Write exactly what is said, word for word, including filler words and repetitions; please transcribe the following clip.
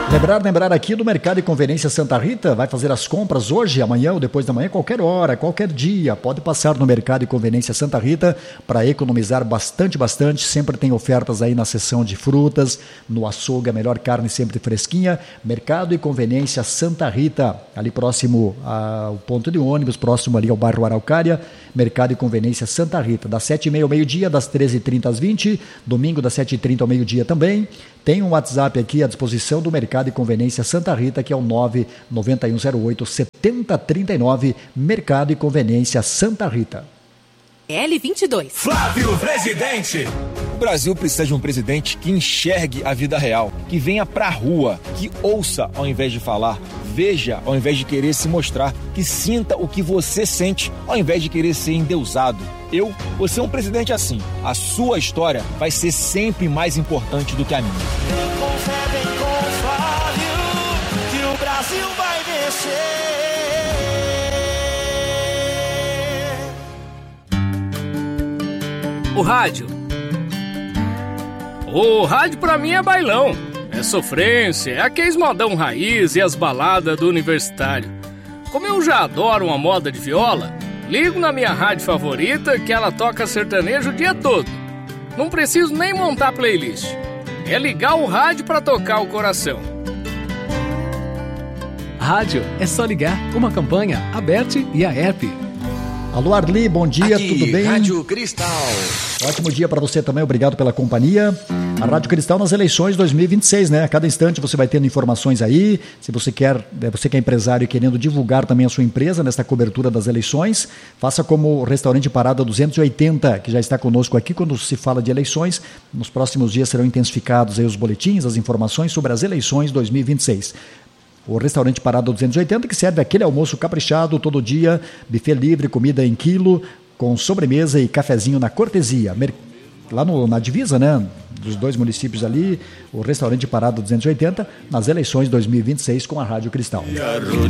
Lembrar, lembrar aqui do Mercado e Conveniência Santa Rita, vai fazer as compras hoje, amanhã ou depois da manhã, qualquer hora, qualquer dia, pode passar no Mercado e Conveniência Santa Rita para economizar bastante, bastante, sempre tem ofertas aí na seção de frutas, no açougue, a melhor carne sempre fresquinha, Mercado e Conveniência Santa Rita, ali próximo ao ponto de ônibus, próximo ali ao bairro Araucária, Mercado e Conveniência Santa Rita, das sete e meia ao meio-dia, das treze e trinta às vinte, domingo das sete e trinta ao meio-dia também. Tem um WhatsApp aqui à disposição do Mercado e Conveniência Santa Rita, que é o nove nove um zero oito sete zero três nove, Mercado e Conveniência Santa Rita. L vinte e dois. Flávio Presidente. O Brasil precisa de um presidente que enxergue a vida real, que venha pra rua, que ouça ao invés de falar, veja ao invés de querer se mostrar, que sinta o que você sente ao invés de querer ser endeusado. Eu vou ser um presidente assim. A sua história vai ser sempre mais importante do que a minha. Com fé, bem com Flávio, que o Brasil vai vencer. O rádio. O rádio pra mim é bailão. É sofrência, é aqueles modão raiz e as baladas do universitário. Como eu já adoro uma moda de viola, ligo na minha rádio favorita que ela toca sertanejo o dia todo. Não preciso nem montar playlist. É ligar o rádio pra tocar o coração. Rádio é só ligar. Uma campanha aberta e a app. Alô Arli, bom dia, Aqui, tudo bem? Rádio Cristal. Ótimo dia para você também, obrigado pela companhia. A Rádio Cristal nas eleições dois mil e vinte e seis, né? A cada instante você vai tendo informações aí. Se você quer, você que é empresário e querendo divulgar também a sua empresa nesta cobertura das eleições, faça como o Restaurante Parada duzentos e oitenta, que já está conosco aqui quando se fala de eleições. Nos próximos dias serão intensificados aí os boletins, as informações sobre as eleições dois mil e vinte e seis. O Restaurante Parada duzentos e oitenta, que serve aquele almoço caprichado todo dia, buffet livre, comida em quilo, com sobremesa e cafezinho na cortesia. Lá no, na divisa, né, dos dois municípios ali, o Restaurante Parada duzentos e oitenta, nas eleições dois mil e vinte e seis com a Rádio Cristal.